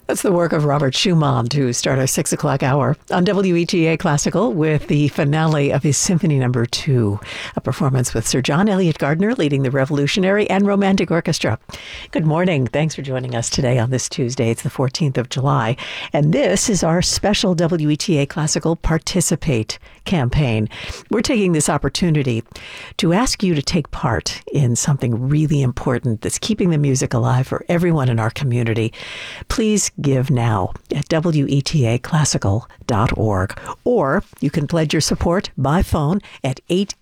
That's the work of Robert Schumann to start our 6 o'clock hour on WETA Classical with the finale of his Symphony No. 2, a performance with Sir John Eliot Gardiner leading the Revolutionary and Romantic Orchestra. Good morning. Thanks for joining us today on this Tuesday. It's the 14th of July, and this is our special WETA Classical Participate campaign. We're taking this opportunity to ask you to take part in something really important that's keeping the music alive for everyone in our community. Please give now at wetaclassical.org, or you can pledge your support by phone at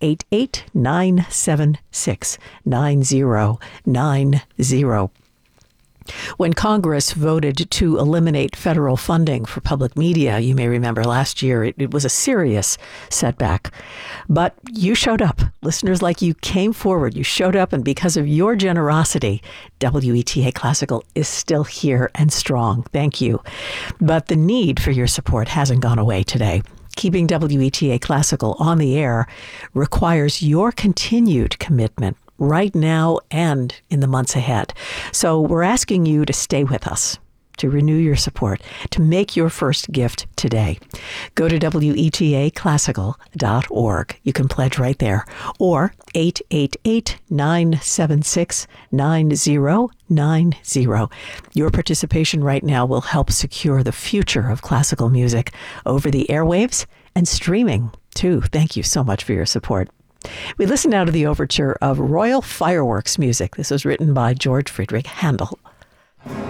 888-976-9090. When Congress voted to eliminate federal funding for public media, you may remember last year, it was a serious setback. But you showed up. Listeners like you came forward. You showed up, and because of your generosity, WETA Classical is still here and strong. Thank you. But the need for your support hasn't gone away today. Keeping WETA Classical on the air requires your continued commitment right now and in the months ahead. So we're asking you to stay with us, to renew your support, to make your first gift today. Go to wetaclassical.org. You can pledge right there. Or 888-976-9090. Your participation right now will help secure the future of classical music over the airwaves and streaming, too. Thank you so much for your support. We listen now to the overture of Royal Fireworks music. This was written by George Friedrich Handel.